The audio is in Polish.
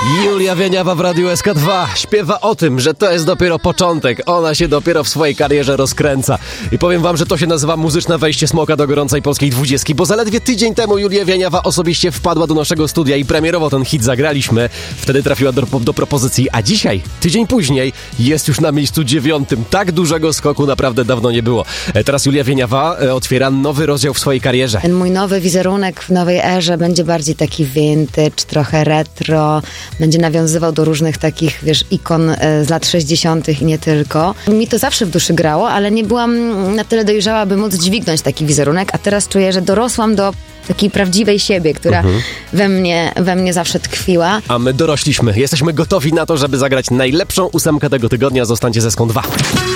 Julia Wieniawa w Radiu SK2 śpiewa o tym, że to jest dopiero początek. Ona się dopiero w swojej karierze rozkręca. I powiem wam, że to się nazywa muzyczne wejście Smoka do gorącej polskiej 20, bo zaledwie tydzień temu Julia Wieniawa osobiście wpadła do naszego studia i premierowo ten hit zagraliśmy. Wtedy trafiła do propozycji, a dzisiaj, tydzień później, jest już na miejscu 9. Tak dużego skoku naprawdę dawno nie było. Teraz Julia Wieniawa otwiera nowy rozdział w swojej karierze. Ten mój nowy wizerunek w nowej erze będzie bardziej taki vintage, trochę retro. Będzie nawiązywał do różnych takich, ikon z lat 60. i nie tylko. Mi to zawsze w duszy grało, ale nie byłam na tyle dojrzała, by móc dźwignąć taki wizerunek, a teraz czuję, że dorosłam do takiej prawdziwej siebie, która we mnie zawsze tkwiła. A my dorośliśmy. Jesteśmy gotowi na to, żeby zagrać najlepszą 8 tego tygodnia. Zostańcie ze SK2.